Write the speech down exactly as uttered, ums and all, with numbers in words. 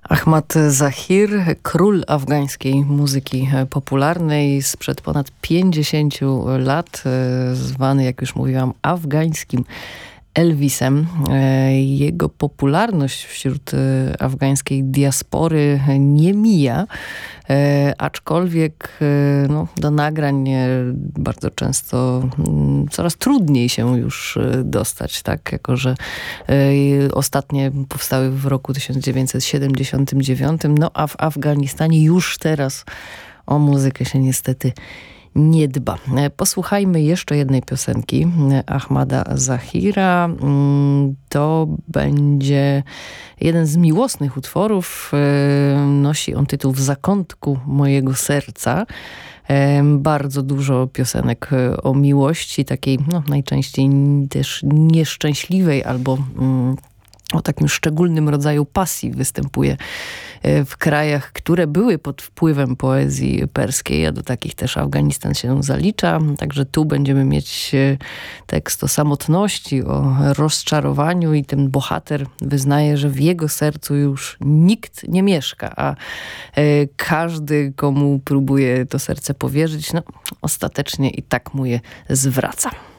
Ahmad Zahir, król afgańskiej muzyki popularnej sprzed ponad pięćdziesięciu lat, zwany, jak już mówiłam, afgańskim Elvisem. Jego popularność wśród afgańskiej diaspory nie mija, aczkolwiek no, do nagrań bardzo często coraz trudniej się już dostać, tak? Jako że ostatnie powstały w roku tysiąc dziewięćset siedemdziesiątym dziewiątym, no a w Afganistanie już teraz o muzykę się niestety nie dba. Posłuchajmy jeszcze jednej piosenki Ahmada Zahira. To będzie jeden z miłosnych utworów. Nosi on tytuł W zakątku mojego serca. Bardzo dużo piosenek o miłości, takiej no, najczęściej też nieszczęśliwej albo o takim szczególnym rodzaju pasji występuje w krajach, które były pod wpływem poezji perskiej, a do takich też Afganistan się zalicza. Także tu będziemy mieć tekst o samotności, o rozczarowaniu i ten bohater wyznaje, że w jego sercu już nikt nie mieszka, a każdy, komu próbuje to serce powierzyć, no ostatecznie i tak mu je zwraca.